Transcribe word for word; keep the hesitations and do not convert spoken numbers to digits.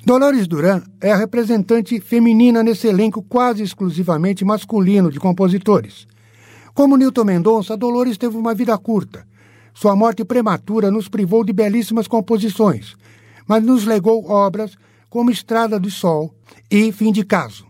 Dolores Duran é a representante feminina nesse elenco quase exclusivamente masculino de compositores. Como Newton Mendonça, Dolores teve uma vida curta. Sua morte prematura nos privou de belíssimas composições, mas nos legou obras como Estrada do Sol e Fim de Caso.